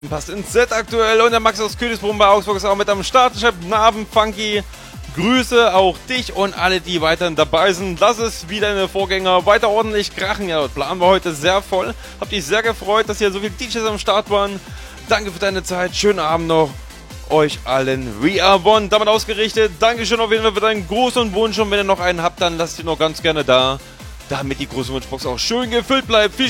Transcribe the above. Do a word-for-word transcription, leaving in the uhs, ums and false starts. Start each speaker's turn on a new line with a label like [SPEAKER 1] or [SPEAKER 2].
[SPEAKER 1] Passt ins Set aktuell und der Max aus Königsbrunn bei Augsburg ist auch mit am Start. Guten Abend, Funky. Grüße auch dich und alle, die weiterhin dabei sind. Lass es wie deine Vorgänger weiter ordentlich krachen. Ja, das Plan war heute sehr voll. Hab dich sehr gefreut, dass hier so viele D Js am Start waren. Danke für deine Zeit. Schönen Abend noch. Euch allen. We are one. Damit ausgerichtet. Dankeschön auf jeden Fall für deinen großen Wunsch. Und wenn ihr noch einen habt, dann lasst ihn noch ganz gerne da. Damit die große Wunschbox auch schön gefüllt bleibt. Viel